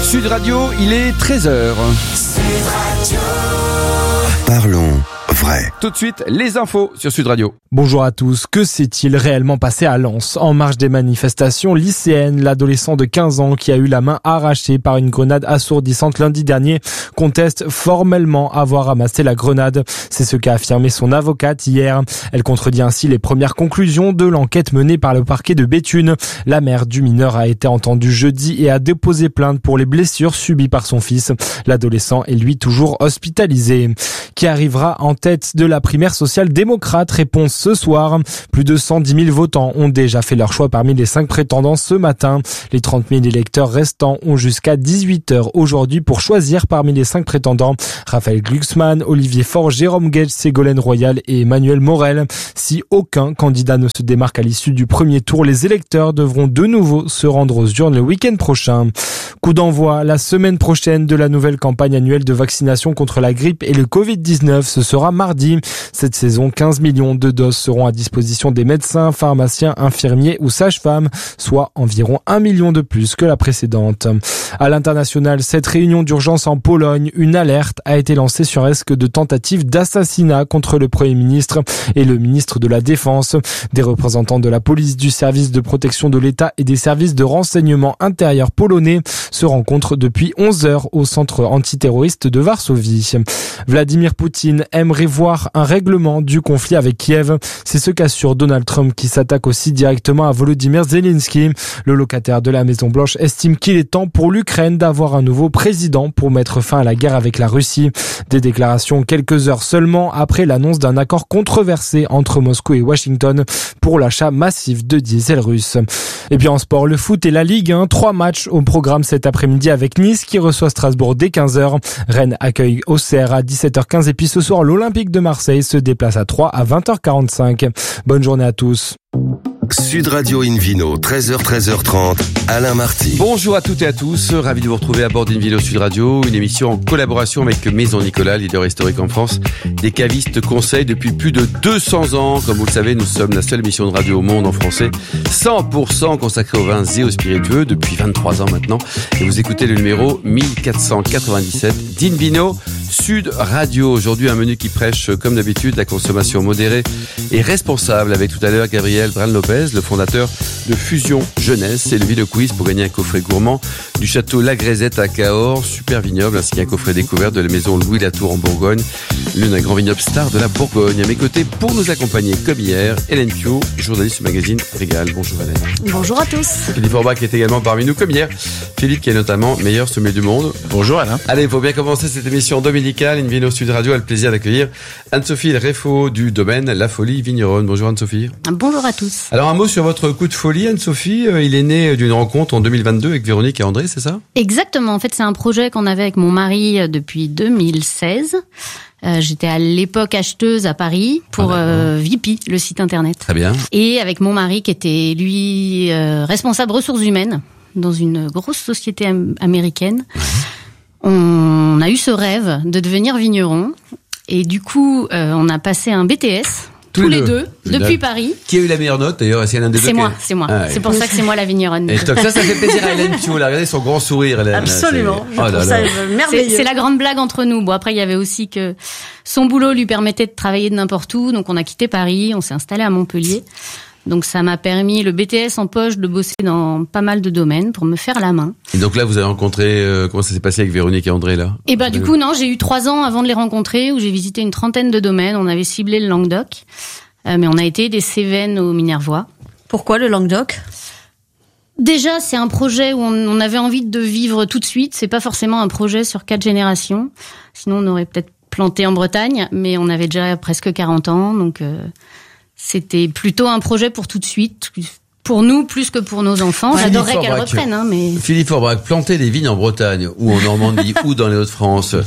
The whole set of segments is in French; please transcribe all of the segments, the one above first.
Sud Radio, il est 13h. Sud Radio. Parlons vrai. Tout de suite, les infos sur Sud Radio. Bonjour à tous. Que s'est-il réellement passé à Lens? En marge des manifestations lycéennes, l'adolescent de 15 ans qui a eu la main arrachée par une grenade assourdissante lundi dernier conteste formellement avoir ramassé la grenade. C'est ce qu'a affirmé son avocate hier. Elle contredit ainsi les premières conclusions de l'enquête menée par le parquet de Béthune. La mère du mineur a été entendue jeudi et a déposé plainte pour les blessures subies par son fils. L'adolescent est lui toujours hospitalisé. Qui arrivera en tête de la primaire social-démocrate? Réponse ce soir. Plus de 110 000 votants ont déjà fait leur choix parmi les 5 prétendants ce matin. Les 30 000 électeurs restants ont jusqu'à 18h aujourd'hui pour choisir parmi les 5 prétendants. Raphaël Glucksmann, Olivier Faure, Jérôme Guedj, Ségolène Royal et Emmanuel Morel. Si aucun candidat ne se démarque à l'issue du premier tour, les électeurs devront de nouveau se rendre aux urnes le week-end prochain. Coup d'envoi la semaine prochaine de la nouvelle campagne annuelle de vaccination contre la grippe et le Covid-19. Ce sera mardi. Cette saison, 15 millions de doses seront à disposition des médecins, pharmaciens, infirmiers ou sages-femmes, soit environ 1 million de plus que la précédente. À l'international, cette réunion d'urgence en Pologne, une alerte a été lancée sur risque de tentative d'assassinat contre le Premier ministre et le ministre de la Défense. Des représentants de la police, du service de protection de l'État et des services de renseignement intérieur polonais se rencontrent depuis 11 heures au centre antiterroriste de Varsovie. Vladimir Poutine aimerait voir un règlement du conflit avec Kiev. C'est ce qu'assure Donald Trump qui s'attaque aussi directement à Volodymyr Zelensky. Le locataire de la Maison-Blanche estime qu'il est temps pour l'Ukraine d'avoir un nouveau président pour mettre fin à la guerre avec la Russie. Des déclarations quelques heures seulement après l'annonce d'un accord controversé entre Moscou et Washington pour l'achat massif de diesel russe. Et puis en sport, le foot et la Ligue 1, 3 matchs au programme cet après-midi avec Nice qui reçoit Strasbourg dès 15h. Rennes accueille Auxerre à 17h15 et puis ce soir l'Olympique de Marseille se déplace à 3 à 20h45. Bonne journée à tous. Sud Radio Invino, 13h-13h30, Alain Marty. Bonjour à toutes et à tous, ravi de vous retrouver à bord d'Invino Sud Radio, une émission en collaboration avec Maison Nicolas, leader historique en France. Des cavistes conseillent depuis plus de 200 ans. Comme vous le savez, nous sommes la seule émission de radio au monde en français, 100% consacrée aux vins et aux spiritueux depuis 23 ans maintenant. Et vous écoutez le numéro 1497 d'Invino Sud Radio. Aujourd'hui, un menu qui prêche, comme d'habitude, la consommation modérée et responsable avec tout à l'heure Gabriel Brun-Lopez, le fondateur de Fusion Jeunesse, et le Vino Quiz pour gagner un coffret gourmand du château La Grézette à Cahors, super vignoble, ainsi qu'un coffret découvert de la maison Louis Latour en Bourgogne, l'une des grands vignobles stars de la Bourgogne. À mes côtés, pour nous accompagner, comme hier, Hélène Pio, journaliste du magazine Régal. Bonjour Hélène. Bonjour à tous. Philippe Orbach est également parmi nous, comme hier. Philippe qui est notamment meilleur sommelier du monde. Bonjour Alain. Allez, il faut bien commencer cette émission dominicale. Invino Sud Radio a le plaisir d'accueillir Anne-Sophie Réfaud du domaine La Folie Vigneronne. Bonjour Anne-Sophie. Bonjour à tous. Alors un mot sur votre coup de folie, Anne-Sophie. Il est né d'une rencontre en 2022 avec Véronique et André, c'est ça? Exactement. En fait, c'est un projet qu'on avait avec mon mari depuis 2016. J'étais à l'époque acheteuse à Paris pour Vipi, le site internet. Très bien. Et avec mon mari qui était lui responsable ressources humaines dans une grosse société américaine. On a eu ce rêve de devenir vigneron. Et du coup, on a passé un BTS. Tous les deux, depuis Paris. Qui a eu la meilleure note d'ailleurs? C'est l'un des deux. C'est moi. Ah, c'est pour ça que c'est moi la vigneronne. Et donc ça fait plaisir à Hélène Pio. Regardez son grand sourire, Hélène. Absolument. Merveilleux. C'est la grande blague entre nous. Bon, après, il y avait aussi que son boulot lui permettait de travailler de n'importe où. Donc, on a quitté Paris, on s'est installé à Montpellier. Donc ça m'a permis, le BTS en poche, de bosser dans pas mal de domaines pour me faire la main. Et donc là, vous avez rencontré, comment ça s'est passé avec Véronique et André là? Et du coup, non, j'ai eu 3 ans avant de les rencontrer où j'ai visité une trentaine de domaines. On avait ciblé le Languedoc, mais on a été des Cévennes au Minervois. Pourquoi le Languedoc? Déjà, c'est un projet où on avait envie de vivre tout de suite. C'est pas forcément un projet sur 4 générations. Sinon, on aurait peut-être planté en Bretagne, mais on avait déjà presque 40 ans, donc... C'était plutôt un projet pour tout de suite, pour nous plus que pour nos enfants. J'adorerais qu'elles reprennent. Mais... Philippe Orbach, planter des vignes en Bretagne ou en Normandie ou dans les Hauts-de-France,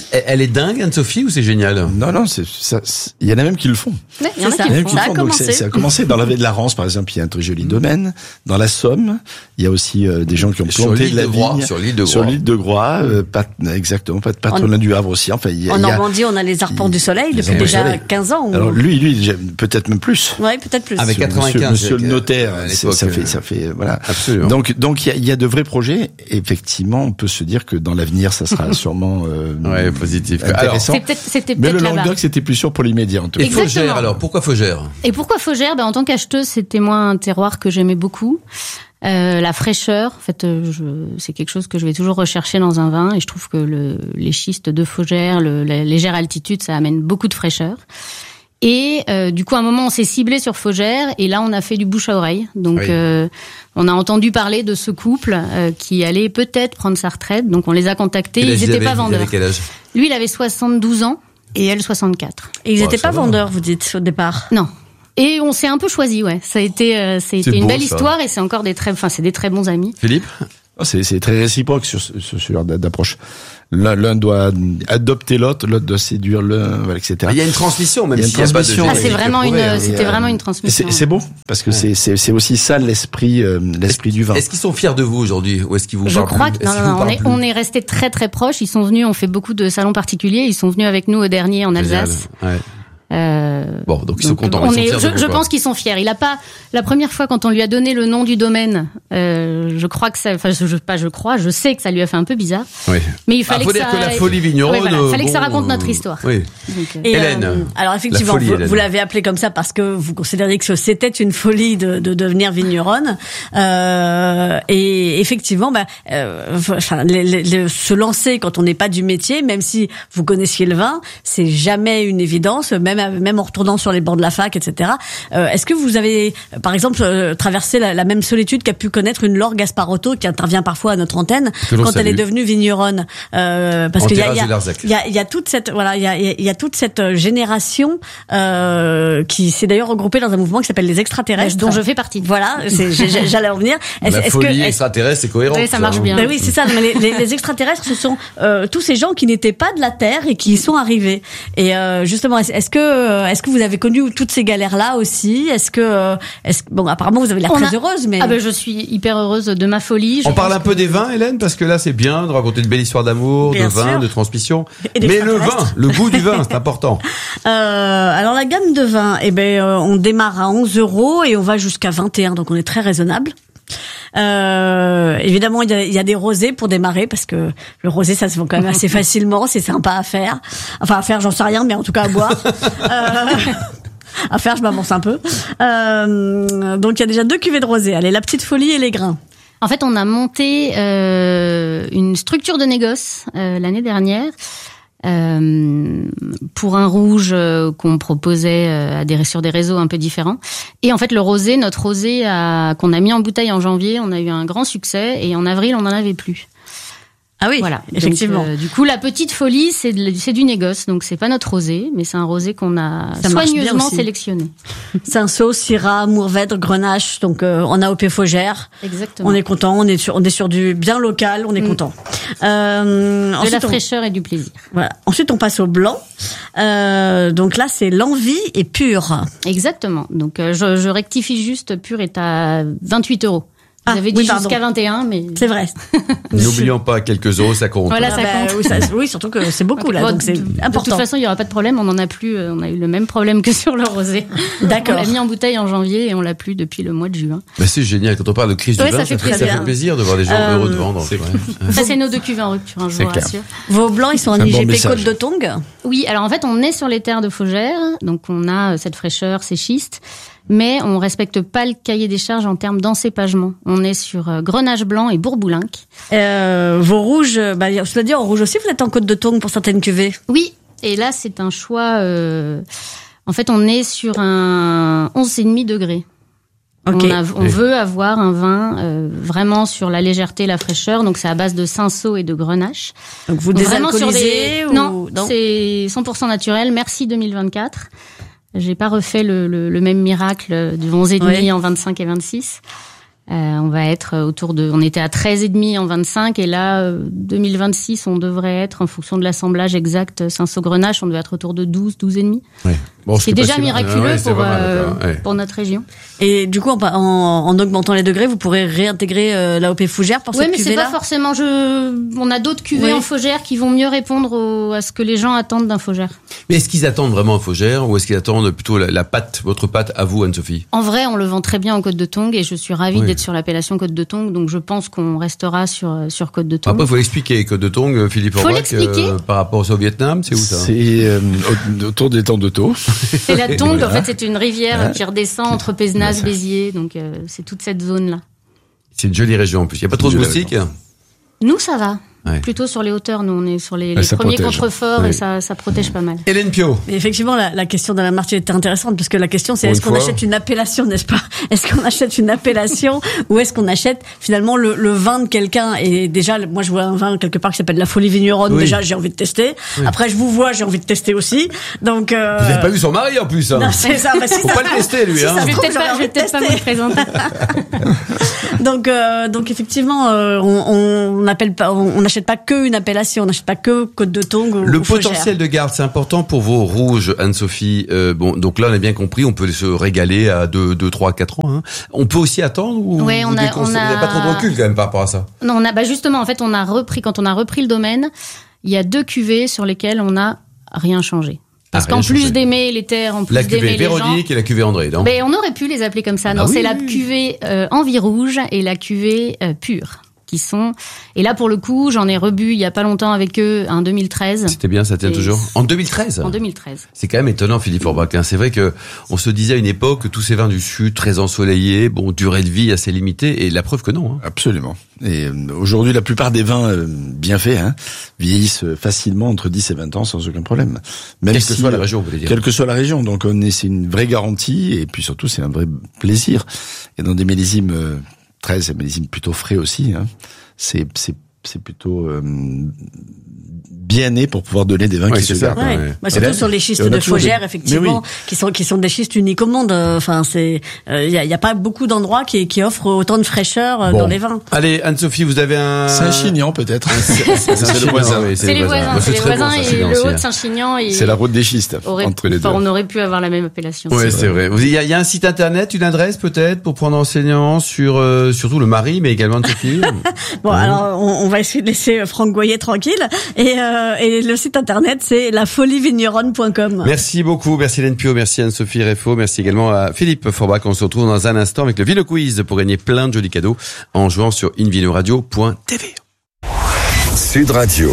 Elle est dingue, Anne-Sophie, ou c'est génial? Non, il y en a même qui le font. Ouais, il y en a qui Il y en a le qui font. le font. Donc ça a commencé dans la baie de la Rance, par exemple. Il y a un très joli domaine. Dans la Somme, il y a aussi des gens qui ont planté de la vigne. Sur l'île de Groix. Sur l'île de Groix, exactement. Pas trop loin du Havre aussi. Enfin, En Normandie, on a les arpents du soleil depuis déjà 15 ans. Alors lui, peut-être même plus. Ouais, peut-être plus. Avec 95. Monsieur le notaire, à l'époque, ça fait, voilà. Absolument. Donc il y a de vrais projets. Effectivement, on peut se dire que dans l'avenir, ça sera sûrement, positif. Intéressant. C'était Mais peut-être le là-bas. Languedoc, c'était plus sûr pour l'immédiat, en tout cas. Et Faugère, alors, pourquoi Faugère? Et pourquoi Faugère? En tant qu'acheteuse, c'était moi un terroir que j'aimais beaucoup. La fraîcheur, en fait, c'est quelque chose que je vais toujours rechercher dans un vin, et je trouve que les schistes de Faugère, la légère altitude, ça amène beaucoup de fraîcheur. Et du coup, à un moment, on s'est ciblé sur Faugère, et là, on a fait du bouche à oreille. Donc, on a entendu parler de ce couple qui allait peut-être prendre sa retraite. Donc, on les a contactés. Ils n'étaient pas vendeurs. Quel âge? Lui, il avait 72 ans, et elle 64. Et ils n'étaient pas vendeurs, vous dites, au départ. Non. Et on s'est un peu choisi, ouais. Ça a été une beau, belle ça. histoire, et c'est encore c'est des très bons amis. Philippe? C'est très réciproque sur ce genre d'approche. L'un doit adopter l'autre doit séduire l'un, etc. Il y a une transmission, même Il y a une s'il n'y a pas de transmission. génétique C'est vraiment éprouvée, c'était vraiment une transmission. C'est beau parce que c'est aussi ça l'esprit du vin. Est-ce qu'ils sont fiers de vous aujourd'hui, ou est-ce qu'ils vous Je parlent crois plus? que on est resté très très proches. Ils sont venus, on fait beaucoup de salons particuliers. Ils sont venus avec nous au dernier en Alsace. Ouais. Bon, donc ils sont contents. Ils sont fiers de vous, je quoi. pense qu'ils sont fiers. Il a pas la première fois quand on lui a donné le nom du domaine. Je crois que ça, enfin je sais que ça lui a fait un peu bizarre. Oui. Mais il fallait faut que dire ça. que la folie vigneronne. Fallait que ça raconte notre histoire. Oui. Donc, Et, Hélène. alors effectivement, La folie, Hélène. vous l'avez appelé comme ça parce que vous considériez que c'était une folie de devenir vigneronne. Et effectivement, se lancer quand on n'est pas du métier, même si vous connaissiez le vin, c'est jamais une évidence, même en retournant sur les bords de la fac, etc. Est-ce que vous avez, par exemple, traversé la même solitude qu'a pu connaître une Laure Gasparotto, qui intervient parfois à notre antenne, quand elle est devenue vigneronne, parce qu'il y a toute cette il y a toute cette génération qui s'est d'ailleurs regroupée dans un mouvement qui s'appelle les extraterrestres, dont je fais partie. Voilà, j'allais en venir. La folie extraterrestre, c'est cohérent. Oui, ça marche bien. Ben oui, c'est ça. Mais les extraterrestres, ce sont tous ces gens qui n'étaient pas de la Terre et qui y sont arrivés. Et justement, est-ce que vous avez connu toutes ces galères-là aussi? Bon, apparemment vous avez l'air très heureuse, mais je suis hyper heureuse de ma folie. On parle un peu des vins, Hélène, parce que là c'est bien de raconter une belle histoire d'amour, de vin, de transmission. Mais le vin, le goût du vin, c'est important. Alors la gamme de vins, on démarre à 11 € et on va jusqu'à 21, donc on est très raisonnable. Évidemment, il y a des rosés pour démarrer, parce que le rosé, ça se vend quand même assez facilement, c'est sympa à faire. Enfin, à faire, j'en sais rien, mais en tout cas à boire. À faire, je m'avance un peu. Donc il y a déjà 2 cuvées de rosé. Allez, la petite folie et les grains. En fait, on a monté une structure de négoce l'année dernière. Pour un rouge qu'on proposait sur des réseaux un peu différents. Et en fait, notre rosé qu'on a mis en bouteille en janvier, on a eu un grand succès, et en avril, on n'en avait plus. Ah oui, voilà. Effectivement. Donc, du coup, la petite folie, c'est du négoce. Donc, c'est pas notre rosé, mais c'est un rosé qu'on a soigneusement sélectionné. Cinsault, Syrah, Mourvèdre, Grenache. Donc, en AOP Faugère. Exactement. On est content. On est sur du bien local. On est content. De la fraîcheur et du plaisir. Voilà. Ensuite, on passe au blanc. Donc là, c'est l'envie et pur. Exactement. Donc, je rectifie juste, pur est à 28 €. Vous avez dit jusqu'à 21, mais... C'est vrai. N'oublions pas, quelques euros, ça compte. Voilà, ça compte. Oui, surtout que c'est beaucoup, là, donc c'est important. De toute façon, il n'y aura pas de problème, on en a plus, on a eu le même problème que sur le rosé. D'accord. On l'a mis en bouteille en janvier et on l'a plus depuis le mois de juin. Mais c'est génial, quand on parle de crise du vin, ça fait plaisir de voir des gens heureux de vendre. Ça, c'est nos 2 cuvées en rupture, je vous rassure. Vos blancs, ils sont en IGP Côte de Tongue? Oui, alors en fait, on est sur les terres de Faugère, donc on a cette fraîcheur, ces schistes, mais on respecte pas le cahier des charges en termes d'encépagement. On est sur Grenache blanc et Bourboulinque. Vos rouges, c'est-à-dire en rouge aussi, vous êtes en Côte de Tongue pour certaines cuvées? Oui. Et là, c'est un choix. En fait, on est sur un 11,5 degrés. Okay. On veut avoir un vin vraiment sur la légèreté, la fraîcheur. Donc c'est à base de Cinsault et de Grenache. Donc vous désalcoolisez Non, c'est 100% naturel. Merci 2024. J'ai pas refait le même miracle du 11,5 en 25 et 26. On va être on était à 13,5 en 25 et là 2026 on devrait être en fonction de l'assemblage exact Saint-Saugrenache, on devait être autour de 12,5. Oui. Bon, c'est déjà miraculeux mal, pour notre région. Et du coup en augmentant les degrés, vous pourrez réintégrer l'AOP Fougères pour cette cuvée-là. Oui, mais c'est pas forcément on a d'autres cuvées en Fougères qui vont mieux répondre à ce que les gens attendent d'un Fougère. Mais est-ce qu'ils attendent vraiment un Fougère ou est-ce qu'ils attendent plutôt la pâte, votre pâte à vous, Anne-Sophie? En vrai, on le vend très bien en Côte de Tongue et je suis ravie d'être sur l'appellation Côte de Tongue, donc je pense qu'on restera sur Côte de Tongue. Après, il faut l'expliquer, Côte de Tongue, Philippe Forbach, par rapport au Vietnam, c'est où ça? C'est autour des temps de Thau. C'est la Tongue, en fait, c'est une rivière qui redescend entre Pézenas, Béziers, donc c'est toute cette zone-là. C'est une jolie région en plus. Il n'y a pas trop de moustiques? Nous, ça va. Plutôt sur les hauteurs, nous on est sur les premiers contreforts et ça protège pas mal. Hélène Pio. Et effectivement, la question d'Alain Marty était intéressante parce que la question c'est est-ce qu'on achète une appellation, n'est-ce pas? Est-ce qu'on achète une appellation ou est-ce qu'on achète finalement le vin de quelqu'un? Et déjà, moi je vois un vin quelque part qui s'appelle la Folie Vigneronne. Déjà, j'ai envie de tester. Après, je vous vois, j'ai envie de tester aussi. Donc. Vous n'avez pas vu son mari en plus. Hein. Non, c'est ça. Bah, faut pas le tester lui. Je vais peut-être pas me le présenter. Donc effectivement, on n'achète pas que une appellation, on n'achète pas que Côte de Tongue. Le potentiel de garde, c'est important pour vos rouges, Anne-Sophie. Donc là, on a bien compris, on peut se régaler à 2, 3, 4 ans. Hein. On peut aussi attendre ou vous n'avez pas trop de recul quand même par rapport à ça? Non, justement, en fait, quand on a repris le domaine, il y a 2 cuvées sur lesquelles on n'a rien changé. Parce qu'en plus d'aimer les terres, en plus d'aimer les gens... La cuvée Véronique et la cuvée André, non? Mais on aurait pu les appeler comme ça. Non, c'est la cuvée Envie Rouge et la cuvée Pure. Qui sont, et là pour le coup j'en ai rebu il y a pas longtemps avec eux en 2013. C'était bien, ça tient toujours. En 2013. En 2013. C'est quand même étonnant, Philippe Forbach. C'est vrai que on se disait à une époque que tous ces vins du Sud, très ensoleillés, durée de vie assez limitée, et la preuve que non. Hein. Absolument. Et aujourd'hui, la plupart des vins bien faits vieillissent facilement entre 10 et 20 ans sans aucun problème. Même quelle que soit la région, vous voulez dire. Quelle que soit la région. Donc c'est une vraie garantie, et puis surtout c'est un vrai plaisir. Et dans des millésimes 13, c'est un millésime plutôt frais aussi. Hein. C'est plutôt bien né pour pouvoir donner des vins qui se gardent. Surtout sur les schistes de Fougères, effectivement, qui sont des schistes uniques au monde. Enfin, il y a pas beaucoup d'endroits qui offrent autant de fraîcheur dans les vins. Allez, Anne-Sophie, vous avez un Saint-Chinian peut-être. C'est le voisin. C'est les voisins et le haut de Saint-Chinian. C'est la route des schistes entre les deux. On aurait pu avoir la même appellation. Oui, c'est vrai. Il y a un site internet, une adresse peut-être pour prendre enseignement sur surtout le mari, mais également Anne-Sophie. Bon, alors on va essayer de laisser Franck Goyer tranquille et le site internet c'est lafolivigneronne.com. Merci beaucoup, merci Hélène Pio, merci Anne-Sophie Réfo, merci également à Philippe Forbach. On se retrouve dans un instant avec le Vino Quiz pour gagner plein de jolis cadeaux en jouant sur invinoradio.tv. Sud Radio.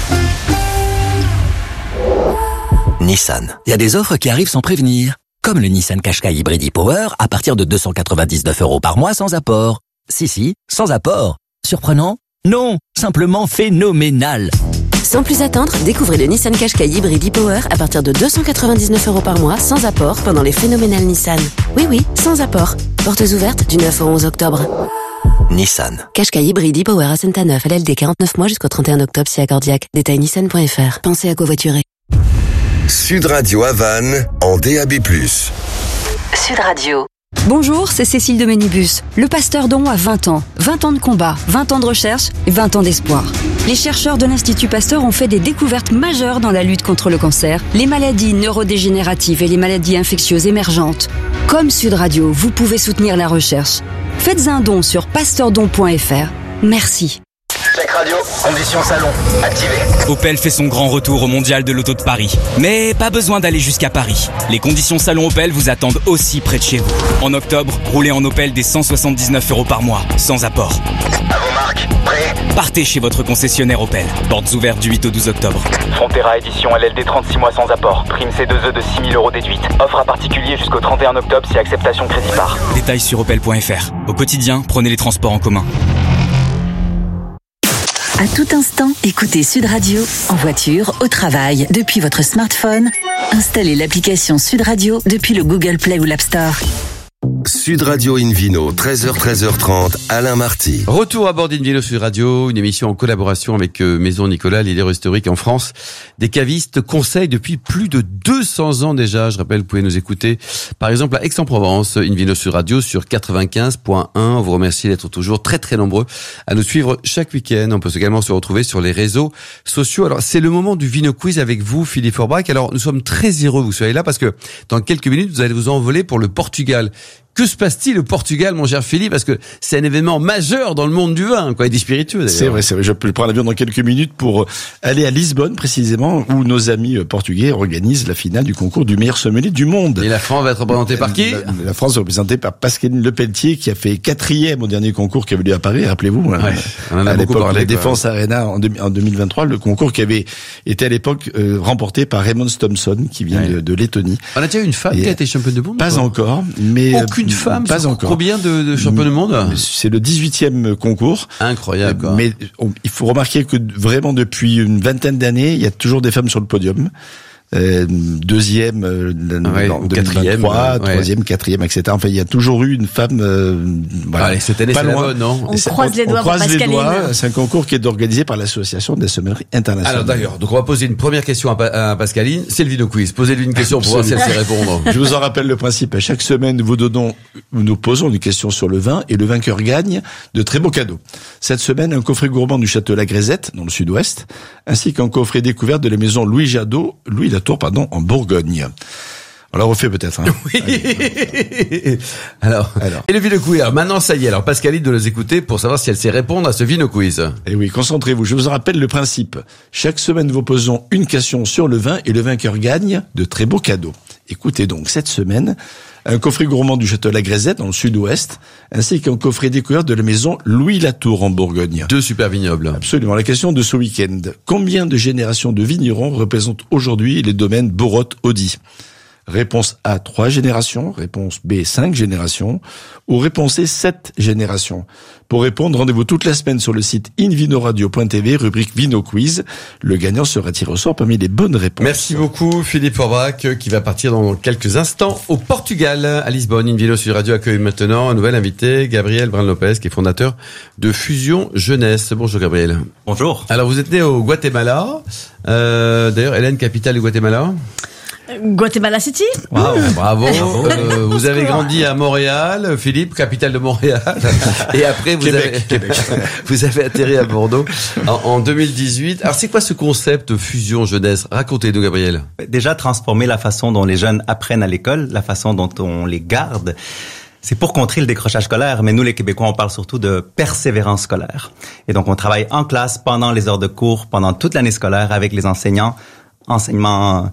Nissan. Il y a des offres qui arrivent sans prévenir. Comme le Nissan Qashqai Hybrid e-Power à partir de 299 € par mois sans apport. Si, sans apport. Surprenant? Non, simplement phénoménal. Sans plus attendre, découvrez le Nissan Qashqai Hybrid e-Power à partir de 299 € par mois sans apport pendant les phénoménales Nissan. Oui, sans apport. Portes ouvertes du 9 au 11 octobre. Nissan. Qashqai Hybrid e-Power à Saint-Aneuf, LLD 49 mois jusqu'au 31 octobre si accordiaque. Détail nissan.fr. Pensez à covoiturer. Sud Radio à Vannes en DAB+. Sud Radio. Bonjour, c'est Cécile de Ménibus. Le Pasteur Don a 20 ans. 20 ans de combat, 20 ans de recherche et 20 ans d'espoir. Les chercheurs de l'Institut Pasteur ont fait des découvertes majeures dans la lutte contre le cancer, les maladies neurodégénératives et les maladies infectieuses émergentes. Comme Sud Radio, vous pouvez soutenir la recherche. Faites un don sur pasteurdon.fr. Merci. Check radio, conditions salon, activé. Opel fait son grand retour au Mondial de l'Auto de Paris. Mais pas besoin d'aller jusqu'à Paris. Les conditions salon Opel vous attendent aussi près de chez vous. En octobre, roulez en Opel dès 179 € par mois, sans apport. À vos marques, prêts? Partez chez votre concessionnaire Opel. Portes ouvertes du 8 au 12 octobre. Frontera édition LLD 36 mois sans apport. Prime C2E de 6 000 € déduite. Offre à particulier jusqu'au 31 octobre si acceptation crédit par. Détails sur opel.fr. Au quotidien, prenez les transports en commun. À tout instant, écoutez Sud Radio, en voiture, au travail, depuis votre smartphone. Installez l'application Sud Radio depuis le Google Play ou l'App Store. Sud Radio Invino, 13h-13h30, Alain Marty. Retour à bord d'Invino Sud Radio, une émission en collaboration avec Maison Nicolas, leader historique en France. Des cavistes conseillent depuis plus de 200 ans déjà. Je rappelle, vous pouvez nous écouter, par exemple, à Aix-en-Provence, Invino Sud Radio sur 95.1. On vous remercie d'être toujours très très nombreux à nous suivre chaque week-end. On peut également se retrouver sur les réseaux sociaux. Alors, c'est le moment du Vino Quiz avec vous, Philippe Forbach. Alors, nous sommes très heureux que vous soyez là parce que dans quelques minutes, vous allez vous envoler pour le Portugal. Que se passe-t-il au Portugal, mon cher Philippe? Parce que c'est un événement majeur dans le monde du vin, quoi, et des spiritueux, d'ailleurs. C'est vrai. Je peux prendre l'avion dans quelques minutes pour aller à Lisbonne, précisément, où nos amis portugais organisent la finale du concours du meilleur sommelier du monde. Et la France va être représentée par qui? La France est représentée par Pascaline Lepelletier, qui a fait 4e au dernier concours qui avait lieu à Paris, rappelez-vous. Ouais, on en a à beaucoup l'époque, parlé, la Défense Arena en 2023, le concours qui avait été à l'époque remporté par Raymond Thompson, qui vient de Lettonie. On a déjà eu une femme qui a été championne du monde? Pas encore, mais... Aucune femme? Pas encore. Combien de championnes du monde? C'est le 18e concours. Incroyable, quoi. Mais il faut remarquer que vraiment depuis une vingtaine d'années, il y a toujours des femmes sur le podium. Deuxième, en 2023, troisième, quatrième, etc. Enfin, il y a toujours eu une femme. Voilà. Allez, cette année, c'est la bonne, non? On croise les doigts pour Pascaline. C'est un concours qui est organisé par l'Association des sommelleries internationales. Alors d'ailleurs, donc on va poser une première question à Pascaline. C'est le Vino Quiz. Posez-lui une question pour voir si elle sait répondre. Je vous en rappelle le principe. À chaque semaine, nous posons une question sur le vin et le vainqueur gagne de très beaux cadeaux. Cette semaine, un coffret gourmand du château La Grézette, dans le sud-ouest, ainsi qu'un coffret découverte de la maison Louis Latour, en Bourgogne. On la refait peut-être. Hein. Oui. Alors. Et le Vino Quiz. Maintenant, ça y est. Alors, Pascaline doit nous écouter pour savoir si elle sait répondre à ce Vino Quiz. Et oui, concentrez-vous. Je vous rappelle le principe. Chaque semaine, nous posons une question sur le vin et le vainqueur gagne de très beaux cadeaux. Écoutez donc, cette semaine, un coffret gourmand du château La Grézette, dans le sud-ouest, ainsi qu'un coffret découverte de la maison Louis Latour, en Bourgogne. 2 super vignobles. Absolument. La question de ce week-end. Combien de générations de vignerons représentent aujourd'hui les domaines Borotte-Audi? Réponse A, 3 générations. Réponse B, 5 générations. Ou réponse C, 7 générations. Pour répondre, rendez-vous toute la semaine sur le site invinoradio.tv, rubrique Vino Quiz. Le gagnant sera tiré au sort parmi les bonnes réponses. Merci beaucoup, Philippe Forbach, qui va partir dans quelques instants au Portugal, à Lisbonne. Invino Sud Radio accueille maintenant un nouvel invité, Gabriel Brun-Lopez, qui est fondateur de Fusion Jeunesse. Bonjour, Gabriel. Bonjour. Alors, vous êtes né au Guatemala. D'ailleurs, Hélène, capitale du Guatemala? Guatemala City. Wow, bravo. Vous avez grandi à Montréal, Philippe, capitale de Montréal. Et après, vous avez atterri à Bordeaux en 2018. Alors, c'est quoi ce concept Fusion Jeunesse? Racontez-nous, Gabriel. Déjà, transformer la façon dont les jeunes apprennent à l'école, la façon dont on les garde. C'est pour contrer le décrochage scolaire, mais nous, les Québécois, on parle surtout de persévérance scolaire. Et donc, on travaille en classe, pendant les heures de cours, pendant toute l'année scolaire, avec les enseignants, enseignement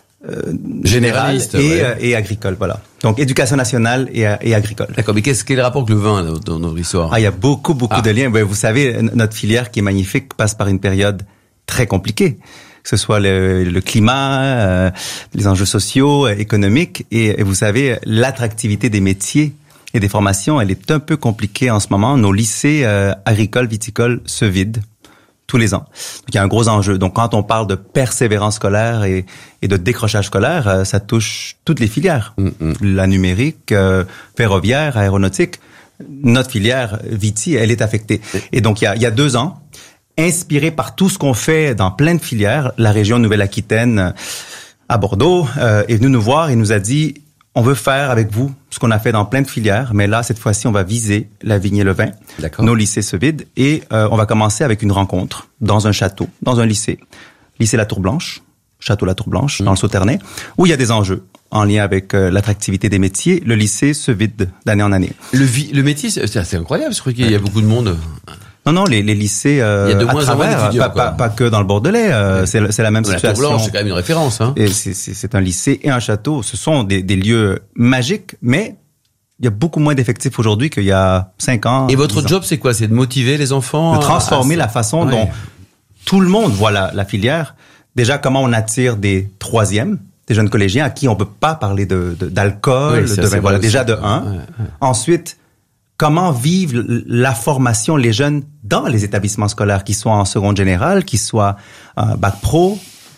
généraliste et agricole, voilà. Donc éducation nationale et agricole. D'accord, mais quel est le rapport avec le vin là, dans notre histoire? Il y a beaucoup de liens. Ben, vous savez, notre filière qui est magnifique passe par une période très compliquée, que ce soit le climat, les enjeux sociaux, économiques, et vous savez, l'attractivité des métiers et des formations, elle est un peu compliquée en ce moment. Nos lycées agricoles, viticoles se vident tous les ans. Donc, il y a un gros enjeu. Donc, quand on parle de persévérance scolaire et de décrochage scolaire, ça touche toutes les filières. La numérique, ferroviaire, aéronautique. Notre filière Viti, elle est affectée. Et donc, il y a 2 ans, inspiré par tout ce qu'on fait dans plein de filières, la région Nouvelle-Aquitaine à Bordeaux est venue nous voir et nous a dit: on veut faire avec vous ce qu'on a fait dans plein de filières, mais là, cette fois-ci, on va viser la vigne et le vin. D'accord. Nos lycées se vident et on va commencer avec une rencontre dans un château, dans un lycée. Lycée La Tour Blanche, château La Tour Blanche, dans le Sauternais, où il y a des enjeux en lien avec l'attractivité des métiers. Le lycée se vide d'année en année. Le métier, c'est incroyable, je crois qu'il y a beaucoup de monde. Non, les lycées, il y a de moins en moins pas que dans le Bordelais, c'est la même situation. La Tour Blanche, c'est quand même une référence, hein. Et c'est un lycée et un château. Ce sont des lieux magiques, mais il y a beaucoup moins d'effectifs aujourd'hui qu'il y a 5 ans. Et votre job, c'est quoi? C'est de motiver les enfants? De transformer la façon dont tout le monde voit la filière. Déjà, comment on attire des 3e, des jeunes collégiens à qui on peut pas parler d'alcool, de vin. Voilà, déjà de 1. Ensuite, comment vivent la formation les jeunes dans les établissements scolaires, qu'ils soient en seconde générale, qu'ils soient bac pro,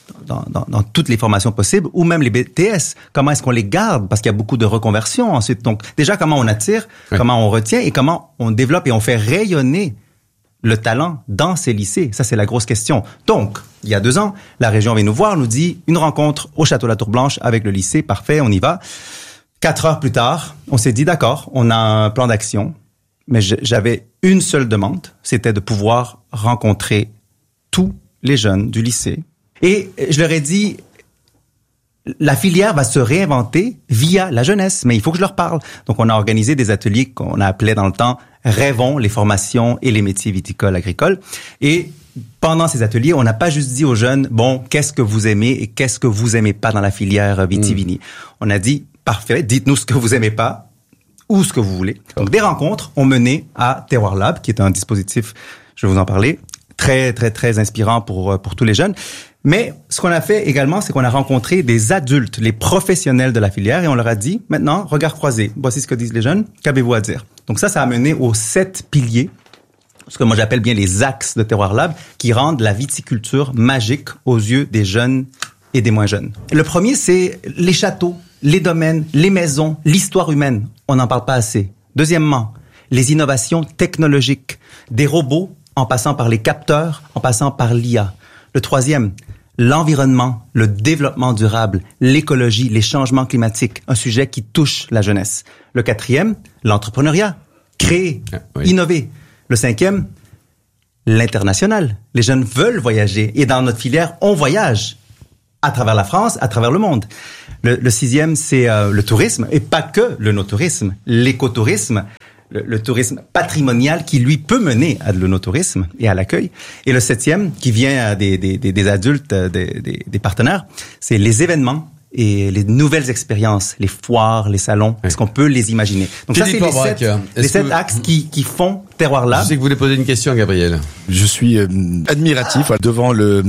dans toutes les formations possibles, ou même les BTS. Comment est-ce qu'on les garde? Parce qu'il y a beaucoup de reconversions ensuite. Donc, déjà, comment on attire, comment on retient et comment on développe et on fait rayonner le talent dans ces lycées. Ça, c'est la grosse question. Donc, il y a 2 ans, la région vient nous voir, nous dit une rencontre au Château La Tour-Blanche avec le lycée. Parfait, on y va. 4 heures plus tard, on s'est dit, d'accord, on a un plan d'action, mais j'avais une seule demande, c'était de pouvoir rencontrer tous les jeunes du lycée. Et je leur ai dit, la filière va se réinventer via la jeunesse, mais il faut que je leur parle. Donc, on a organisé des ateliers qu'on a appelés dans le temps « Rêvons les formations et les métiers viticoles agricoles ». Et pendant ces ateliers, on n'a pas juste dit aux jeunes, bon, qu'est-ce que vous aimez et qu'est-ce que vous aimez pas dans la filière vitivini. On a dit, parfait, dites-nous ce que vous aimez pas ou ce que vous voulez. Donc, des rencontres ont mené à Terroir Lab, qui est un dispositif, je vais vous en parler, très, très, très inspirant pour tous les jeunes. Mais ce qu'on a fait également, c'est qu'on a rencontré des adultes, les professionnels de la filière, et on leur a dit, maintenant, regard croisé, voici ce que disent les jeunes, qu'avez-vous à dire? Donc ça a mené aux 7 piliers, ce que moi j'appelle bien les axes de Terroir Lab, qui rendent la viticulture magique aux yeux des jeunes et des moins jeunes. Le premier, c'est les châteaux, les domaines, les maisons, l'histoire humaine. On n'en parle pas assez. Deuxièmement, les innovations technologiques, des robots en passant par les capteurs, en passant par l'IA. Le troisième, l'environnement, le développement durable, l'écologie, les changements climatiques, un sujet qui touche la jeunesse. Le quatrième, l'entrepreneuriat, créer, innover. Le cinquième, l'international. Les jeunes veulent voyager et dans notre filière, on voyage à travers la France, à travers le monde. Le sixième, c'est le tourisme et pas que le no-tourisme, l'écotourisme. Le tourisme patrimonial qui, lui, peut mener à de l'onotourisme et à l'accueil. Et le septième, qui vient des adultes, des partenaires, c'est les événements et les nouvelles expériences, les foires, les salons. Est-ce qu'on peut les imaginer? Donc ça, c'est les 7 axes qui font Terroir Lab. Je sais que vous voulez poser une question à Gabriel. Je suis admiratif devant le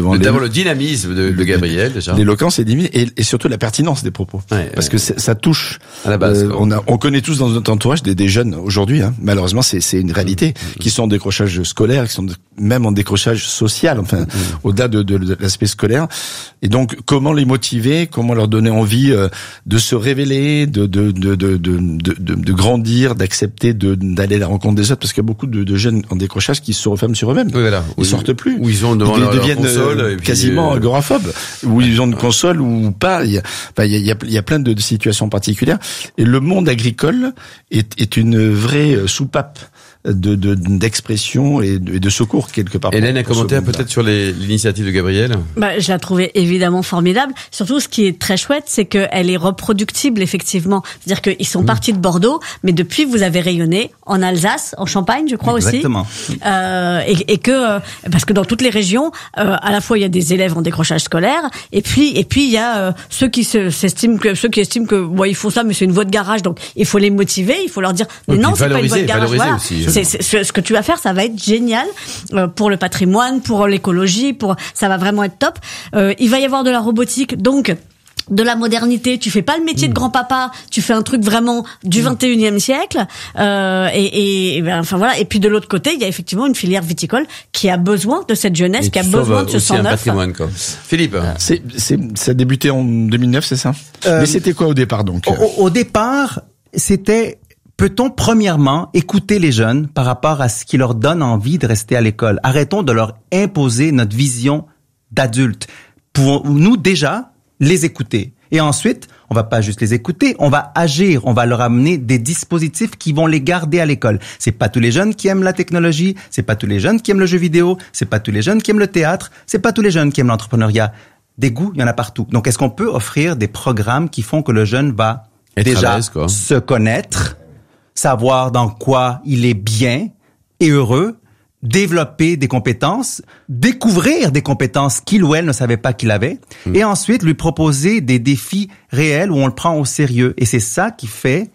dynamisme de Gabriel, déjà. L'éloquence et surtout la pertinence des propos. Parce que ça touche. À la base, on connaît tous dans notre entourage des jeunes aujourd'hui, hein. Malheureusement, c'est une réalité, qui sont en décrochage scolaire, qui sont même en décrochage social, enfin, au-delà de l'aspect scolaire. Et donc, comment les motiver, comment leur donner envie de se révéler, de grandir, d'accepter d'aller à la rencontre des autres, parce qu'il y a beaucoup de jeunes en décrochage qui se referment sur eux-mêmes. Oui, voilà. Ils sortent plus. Ou ils ont devant leur console, quasiment agoraphobes. Ou ils ont une console ou pas. Il y a plein de situations particulières. Et le monde agricole est une vraie soupape d'expression et de secours quelque part. Hélène, un commentaire peut-être sur l'initiative de Gabriel? Je la trouvais évidemment formidable. Surtout, ce qui est très chouette, c'est qu'elle est reproductible, effectivement. C'est-à-dire qu'ils sont partis de Bordeaux, mais depuis, vous avez rayonné en Alsace, en Champagne, je crois. Exactement. Aussi. Et que, parce que dans toutes les régions, à la fois, il y a des élèves en décrochage scolaire, et puis il y a ceux qui estiment que, ils font ça, mais c'est une voie de garage, donc il faut les motiver, il faut leur dire, mais non, c'est pas une voie de garage. Voilà. Aussi, ce que tu vas faire, ça va être génial pour le patrimoine, pour l'écologie, ça va vraiment être top. Il va y avoir de la robotique, donc de la modernité. Tu fais pas le métier de grand-papa, tu fais un truc vraiment du 21e siècle. Enfin voilà. Et puis de l'autre côté, il y a effectivement une filière viticole qui a besoin de cette jeunesse, qui a besoin de ce sang neuf. Patrimoine, quoi. Philippe, ça a débuté en 2009, c'est ça? Mais c'était quoi au départ donc? Au départ, c'était peut-on premièrement écouter les jeunes par rapport à ce qui leur donne envie de rester à l'école? Arrêtons de leur imposer notre vision d'adulte. Pouvons-nous déjà les écouter? Et ensuite, on va pas juste les écouter, on va agir, on va leur amener des dispositifs qui vont les garder à l'école. C'est pas tous les jeunes qui aiment la technologie, c'est pas tous les jeunes qui aiment le jeu vidéo, c'est pas tous les jeunes qui aiment le théâtre, c'est pas tous les jeunes qui aiment l'entrepreneuriat. Des goûts, il y en a partout. Donc, est-ce qu'on peut offrir des programmes qui font que le jeune va déjà se connaître, savoir dans quoi il est bien et heureux, développer des compétences, découvrir des compétences qu'il ou elle ne savait pas qu'il avait, et ensuite lui proposer des défis réels où on le prend au sérieux. Et c'est ça qui fait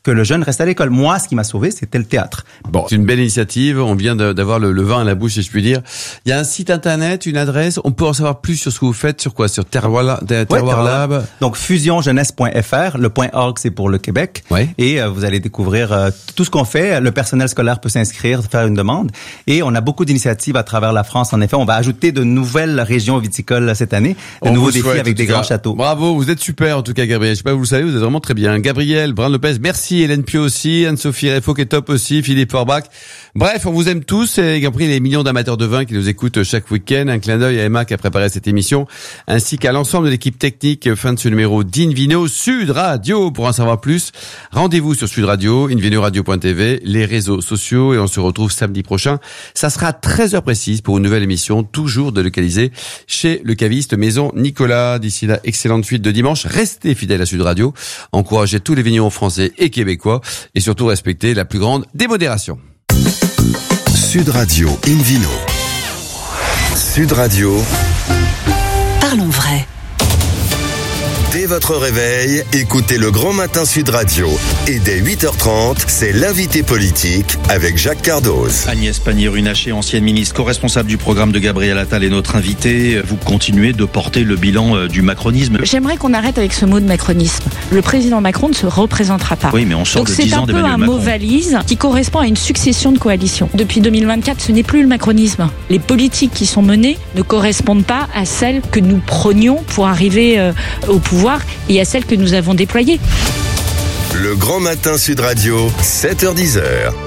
que le jeune reste à l'école. Moi, ce qui m'a sauvé, c'était le théâtre. Bon, c'est une belle initiative. On vient d'avoir le vin à la bouche, si je puis dire. Il y a un site internet, une adresse. On peut en savoir plus sur ce que vous faites. Sur quoi? Sur Terroir Lab. Donc, fusionjeunesse.fr. Le .org, c'est pour le Québec. Ouais. Et vous allez découvrir tout ce qu'on fait. Le personnel scolaire peut s'inscrire, faire une demande. Et on a beaucoup d'initiatives à travers la France. En effet, on va ajouter de nouvelles régions viticoles cette année. De nouveaux défis avec des grands châteaux. Bravo, vous êtes super en tout cas, Gabriel. Je sais pas, vous le savez, vous êtes vraiment très bien. Gabriel Brun-Lopez, merci. Hélène Pio aussi. Anne-Sophie Réfaux qui est top aussi. Philippe Forbach. Bref, on vous aime tous, et y compris les millions d'amateurs de vin qui nous écoutent chaque week-end. Un clin d'œil à Emma qui a préparé cette émission, ainsi qu'à l'ensemble de l'équipe technique. Fin de ce numéro d'Invino Sud Radio. Pour en savoir plus, rendez-vous sur Sud Radio, invinoradio.tv, les réseaux sociaux, et on se retrouve samedi prochain. Ça sera à 13h précise pour une nouvelle émission, toujours délocalisée chez le caviste Maison Nicolas. D'ici là, excellente suite de dimanche. Restez fidèles à Sud Radio. Encouragez tous les vignerons français et québécois, et surtout respectez la plus grande démodération. Sud Radio Invino. Sud Radio. Parlons vrai. Dès votre réveil, écoutez le Grand Matin Sud Radio. Et dès 8h30, c'est l'invité politique avec Jacques Cardoz. Agnès Pannier-Runacher, ancienne ministre co-responsable du programme de Gabriel Attal, est notre invitée. Vous continuez de porter le bilan du macronisme. J'aimerais qu'on arrête avec ce mot de macronisme. Le président Macron ne se représentera pas. Oui, mais on sort de 10 ans d'Emmanuel Macron. Donc c'est un peu un mot valise qui correspond à une succession de coalitions. Depuis 2024, ce n'est plus le macronisme. Les politiques qui sont menées ne correspondent pas à celles que nous prônions pour arriver au pouvoir et à celles que nous avons déployées. Le Grand Matin Sud Radio, 7h-10h.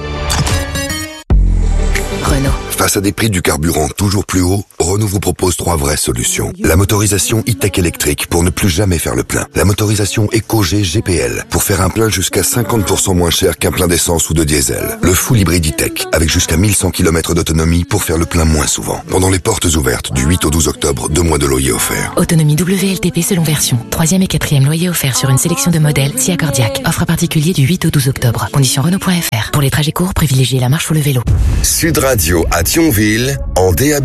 Renault. Face à des prix du carburant toujours plus hauts, Renault vous propose 3 vraies solutions. La motorisation e-tech électrique pour ne plus jamais faire le plein. La motorisation EcoG GPL pour faire un plein jusqu'à 50% moins cher qu'un plein d'essence ou de diesel. Le full hybride e-tech avec jusqu'à 1100 km d'autonomie pour faire le plein moins souvent. Pendant les portes ouvertes du 8 au 12 octobre, 2 mois de loyer offert. Autonomie WLTP selon version. 3e et 4e loyer offert sur une sélection de modèles SIA Cordiac. Offre à particulier du 8 au 12 octobre. Conditions Renault.fr. Pour les trajets courts, privilégiez la marche ou le vélo. Sud Radio à Thionville en DAB+.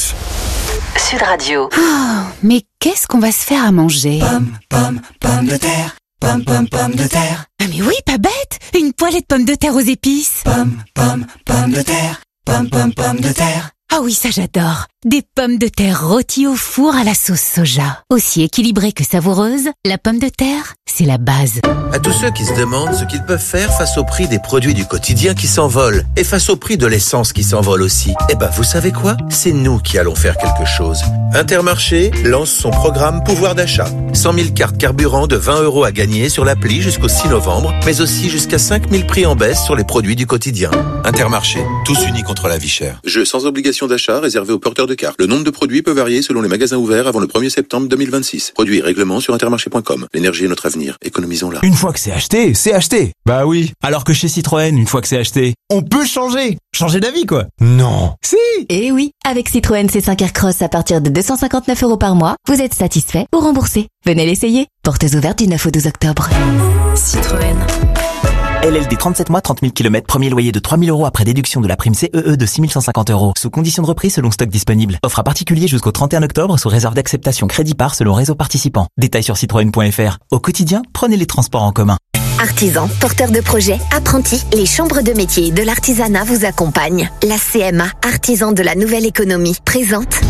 Sud Radio. Oh, mais qu'est-ce qu'on va se faire à manger? Pommes de terre. Pommes de terre. Ah mais oui, pas bête. Une poêlée de pommes de terre aux épices. Pommes de terre. Pommes de terre. Ah oui, ça j'adore. Des pommes de terre rôties au four à la sauce soja. Aussi équilibrée que savoureuse, la pomme de terre, c'est la base. À tous ceux qui se demandent ce qu'ils peuvent faire face au prix des produits du quotidien qui s'envolent et face au prix de l'essence qui s'envole aussi, eh ben vous savez quoi? C'est nous qui allons faire quelque chose. Intermarché lance son programme pouvoir d'achat. 100 000 cartes carburant de 20 € à gagner sur l'appli jusqu'au 6 novembre, mais aussi jusqu'à 5 000 prix en baisse sur les produits du quotidien. Intermarché, tous unis contre la vie chère. Jeu sans obligation d'achat réservé aux porteurs de cartes. Le nombre de produits peut varier selon les magasins ouverts avant le 1er septembre 2026. Produits et règlements sur intermarché.com. L'énergie est notre avenir. Économisons-la. Une fois que c'est acheté, c'est acheté. Bah oui. Alors que chez Citroën, une fois que c'est acheté, on peut changer. Changer d'avis, quoi. Non. Si. Eh oui. Avec Citroën C5 Aircross à partir de 259 € par mois, vous êtes satisfait ou remboursé. Venez l'essayer. Portes ouvertes du 9 au 12 octobre. Citroën. LLD 37 mois, 30 000 km, premier loyer de 3 000 € après déduction de la prime CEE de 6 150 €. Sous condition de reprise selon stock disponible. Offre à particulier jusqu'au 31 octobre sous réserve d'acceptation crédit par selon réseau participant. Détails sur citroën.fr. Au quotidien, prenez les transports en commun. Artisans, porteurs de projets, apprentis, les chambres de métiers de l'artisanat vous accompagnent. La CMA, artisan de la nouvelle économie, présente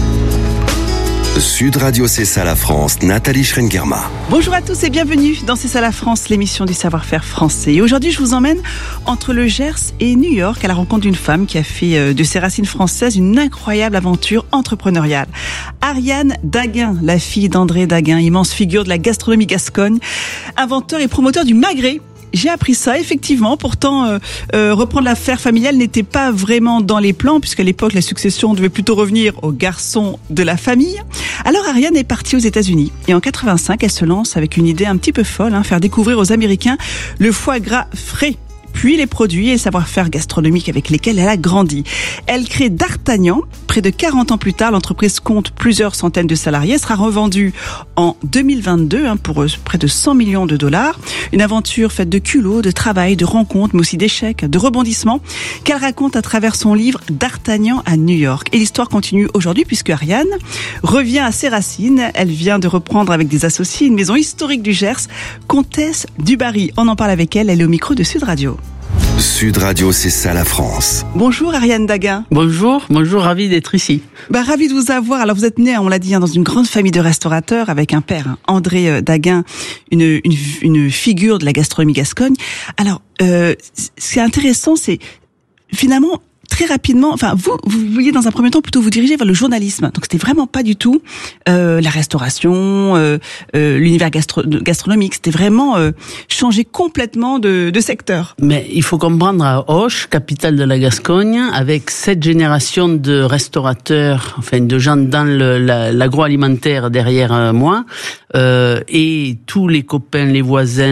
Sud Radio, c'est ça la France, Nathalie Schrengerma. Bonjour à tous et bienvenue dans C'est ça la France, l'émission du savoir-faire français. Et aujourd'hui, je vous emmène entre le Gers et New York à la rencontre d'une femme qui a fait de ses racines françaises une incroyable aventure entrepreneuriale. Ariane Daguin, la fille d'André Daguin, immense figure de la gastronomie gascogne, inventeur et promoteur du magret. J'ai appris ça, effectivement. Pourtant, reprendre l'affaire familiale n'était pas vraiment dans les plans, puisqu'à l'époque, la succession devait plutôt revenir aux garçons de la famille. Alors, Ariane est partie aux États-Unis. Et en 85, elle se lance avec une idée un petit peu folle, faire découvrir aux Américains le foie gras frais. puis les produits et le savoir-faire gastronomique avec lesquels elle a grandi. Elle crée D'Artagnan. Près de 40 ans plus tard, l'entreprise compte plusieurs centaines de salariés. Elle sera revendue en 2022 pour près de 100 millions de dollars. Une aventure faite de culot, de travail, de rencontres, mais aussi d'échecs, de rebondissements, qu'elle raconte à travers son livre D'Artagnan à New York. Et l'histoire continue aujourd'hui puisque Ariane revient à ses racines. Elle vient de reprendre avec des associés une maison historique du Gers, Comtesse du Barry. On en parle avec elle, elle est au micro de Sud Radio. Sud Radio, c'est ça la France. Bonjour Ariane Daguin. Bonjour, ravi d'être ici. Ravi de vous avoir. Alors vous êtes né, on l'a dit, dans une grande famille de restaurateurs avec un père, André Daguin, une figure de la gastronomie gascogne. Alors, ce qui est intéressant, c'est finalement très rapidement, vous vouliez dans un premier temps plutôt vous diriger vers le journalisme. Donc c'était vraiment pas du tout la restauration, l'univers gastronomique. C'était vraiment changer complètement de secteur. Mais il faut comprendre à Auch, capitale de la Gascogne, avec 7 générations de restaurateurs, de gens dans l'agroalimentaire derrière moi, et tous les copains, les voisins,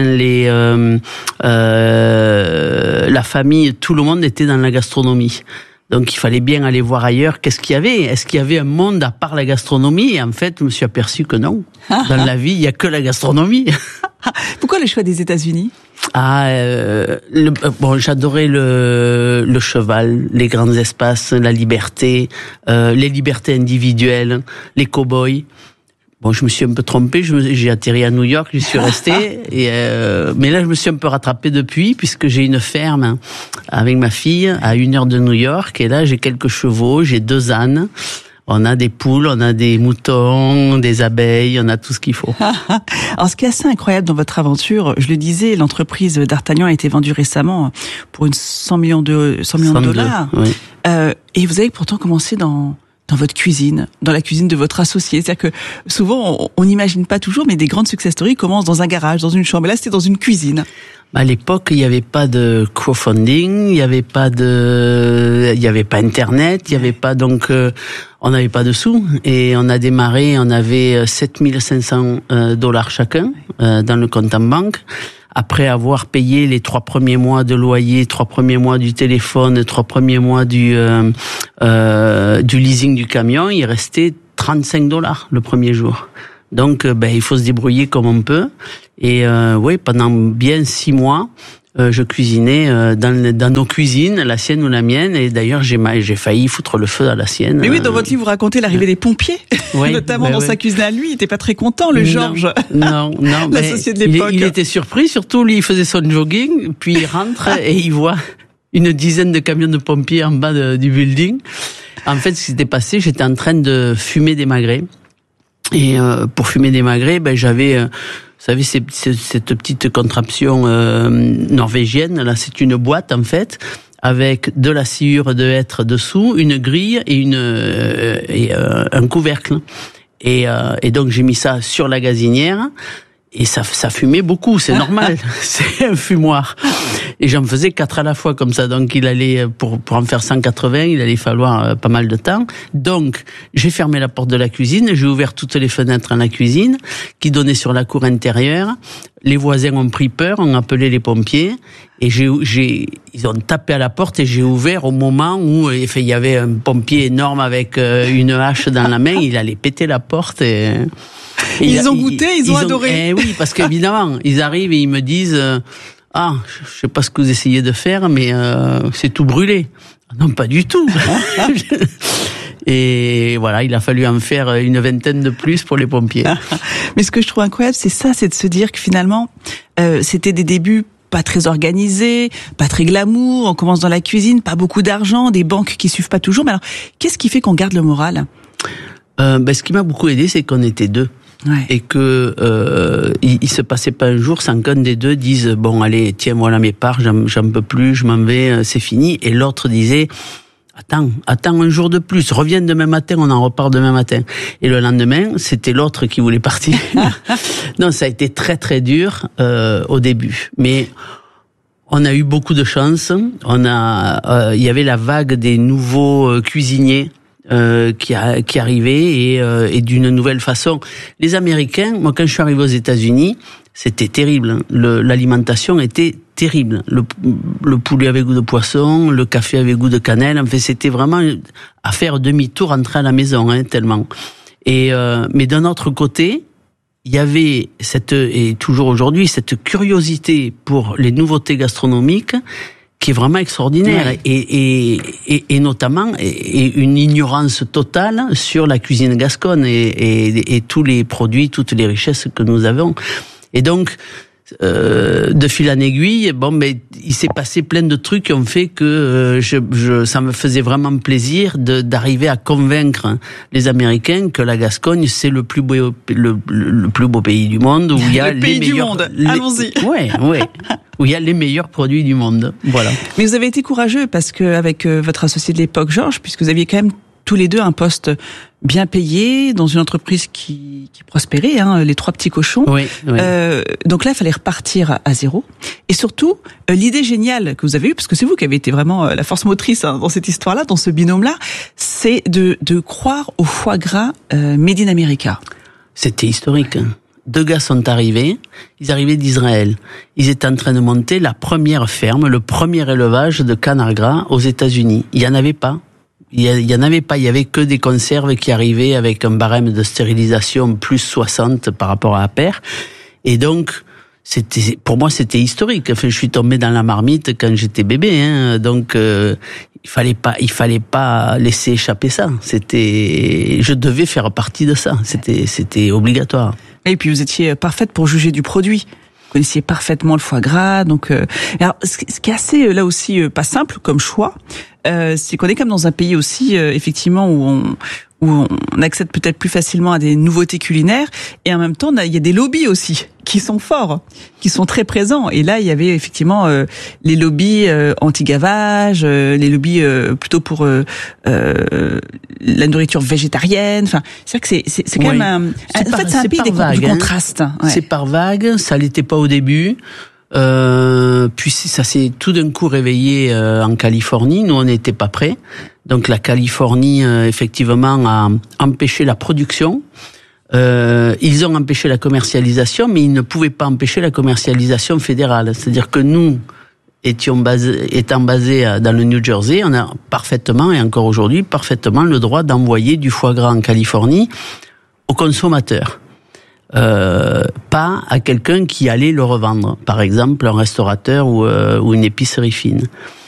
la famille, tout le monde était dans la gastronomie. Donc il fallait bien aller voir ailleurs qu'est-ce qu'il y avait. Est-ce qu'il y avait un monde à part la gastronomie? Et en fait, je me suis aperçu que non. Dans la vie, il y a que la gastronomie. Pourquoi le choix des États-Unis? J'adorais le cheval, les grands espaces, la liberté, les libertés individuelles, les cow-boys. Bon, je me suis un peu trompé, j'ai atterri à New York, j'y suis resté, mais là je me suis un peu rattrapé depuis, puisque j'ai une ferme avec ma fille à 1 heure de New York, et là j'ai quelques chevaux, j'ai 2 ânes, on a des poules, on a des moutons, des abeilles, on a tout ce qu'il faut. Alors ce qui est assez incroyable dans votre aventure, je le disais, l'entreprise D'Artagnan a été vendue récemment pour 100 millions de dollars, oui. Et vous avez pourtant commencé dans votre cuisine, dans la cuisine de votre associé. C'est-à-dire que souvent, on n'imagine pas toujours, mais des grandes success stories commencent dans un garage, dans une chambre. Et là, c'était dans une cuisine. À l'époque, il n'y avait pas de crowdfunding, il n'y avait pas Internet, il n'y avait pas, donc, on n'avait pas de sous. Et on a démarré, on avait 7500 dollars chacun, dans le compte en banque. Après avoir payé les 3 premiers mois de loyer, 3 premiers mois du téléphone, 3 premiers mois du leasing du camion, il restait 35 dollars le premier jour. Donc, il faut se débrouiller comme on peut. Et pendant bien 6 mois, je cuisinais dans nos cuisines, la sienne ou la mienne. Et d'ailleurs, j'ai failli foutre le feu à la sienne. Mais oui, dans votre livre, vous racontez l'arrivée des pompiers, oui, notamment dans sa cuisine à lui. Il était pas très content, le Georges. Non, l'associé de l'époque. Il était surpris, surtout lui, il faisait son jogging, puis il rentre et il voit une dizaine de camions de pompiers en bas du building. En fait, ce qui s'était passé, j'étais en train de fumer des magrets. Et pour fumer des magrets, j'avais... Vous savez, cette petite contraption norvégienne, là, c'est une boîte, en fait, avec de la sciure de hêtre dessous, une grille et un couvercle. Et donc, j'ai mis ça sur la gazinière. Et ça fumait beaucoup, c'est normal. C'est un fumoir. Et j'en faisais 4 à la fois comme ça. Donc il allait, pour en faire 180, il allait falloir pas mal de temps. Donc j'ai fermé la porte de la cuisine, j'ai ouvert toutes les fenêtres dans la cuisine, qui donnaient sur la cour intérieure. Les voisins ont pris peur, ont appelé les pompiers. Et ils ont tapé à la porte et j'ai ouvert au moment où il y avait un pompier énorme avec une hache dans la main. Il allait péter la porte et ils ont goûté, ils ont adoré. Oui, parce qu'évidemment, ils arrivent et ils me disent je sais pas ce que vous essayez de faire, mais c'est tout brûlé. Non, pas du tout. Et voilà, il a fallu en faire une vingtaine de plus pour les pompiers. Mais ce que je trouve incroyable, c'est de se dire que finalement, c'était des débuts pas très organisés, pas très glamour, on commence dans la cuisine, pas beaucoup d'argent, des banques qui suivent pas toujours. Mais alors, qu'est-ce qui fait qu'on garde le moral ? Ce qui m'a beaucoup aidé, c'est qu'on était 2. Ouais. Et que il se passait pas un jour sans qu'un des 2 dise bon allez tiens voilà mes parts, j'en peux plus, je m'en vais, c'est fini. Et l'autre disait attends un jour de plus, reviens demain matin, on en repart demain matin. Et le lendemain, c'était l'autre qui voulait partir. Non, ça a été très très dur au début, mais on a eu beaucoup de chance. Il y avait la vague des nouveaux cuisiniers qui arrivait et d'une nouvelle façon. Les Américains, moi quand je suis arrivé aux États-Unis, c'était terrible. L'alimentation était terrible. Le poulet avec goût de poisson, le café avec goût de cannelle. En fait, c'était vraiment à faire demi-tour, rentrer à la maison, tellement. Et mais d'un autre côté, il y avait et toujours aujourd'hui, cette curiosité pour les nouveautés gastronomiques qui est vraiment extraordinaire, et notamment une ignorance totale sur la cuisine gasconne et tous les produits, toutes les richesses que nous avons. Et donc, de fil en aiguille, il s'est passé plein de trucs qui ont fait que ça me faisait vraiment plaisir d'arriver à convaincre les Américains que la Gascogne c'est le plus beau pays du monde, où il y a le pays du monde. Allons-y. Ouais. Où il y a les meilleurs produits du monde. Voilà. Mais vous avez été courageux parce que avec votre associé de l'époque, Georges, puisque vous aviez quand même tous les deux un poste bien payé dans une entreprise qui prospérait, les trois petits cochons. Oui. Donc là, il fallait repartir à zéro. Et surtout, l'idée géniale que vous avez eue, parce que c'est vous qui avez été vraiment la force motrice dans cette histoire-là, dans ce binôme-là, c'est de croire au foie gras made in America. C'était historique. 2 gars sont arrivés, ils arrivaient d'Israël. Ils étaient en train de monter la première ferme, le premier élevage de canard gras aux États-Unis. Il y en avait pas. Il y en avait pas, il y avait que des conserves qui arrivaient avec un barème de stérilisation plus 60 par rapport à la paire. Et donc, pour moi, c'était historique. Enfin, je suis tombé dans la marmite quand j'étais bébé, donc, il fallait pas laisser échapper ça. je devais faire partie de ça. C'était obligatoire. Et puis, vous étiez parfaite pour juger du produit. Vous connaissiez parfaitement le foie gras, donc alors ce qui est assez là aussi pas simple comme choix, c'est qu'on est comme dans un pays aussi effectivement où on accède peut-être plus facilement à des nouveautés culinaires, et en même temps il y a des lobbies aussi qui sont forts, qui sont très présents. Et là il y avait effectivement les lobbies anti-gavage, les lobbies plutôt pour la nourriture végétarienne. Enfin, c'est vrai que c'est quand même en fait c'est un pays du contraste. Ouais. C'est par vague, ça l'était pas au début. Puis ça s'est tout d'un coup réveillé en Californie. Nous, on n'était pas prêts. Donc la Californie, effectivement, a empêché la production. Ils ont empêché la commercialisation, mais ils ne pouvaient pas empêcher la commercialisation fédérale. C'est-à-dire que nous, étant basés dans le New Jersey, on a parfaitement, et encore aujourd'hui, parfaitement le droit d'envoyer du foie gras en Californie aux consommateurs. Pas à quelqu'un qui allait le revendre, par exemple un restaurateur ou une épicerie fine.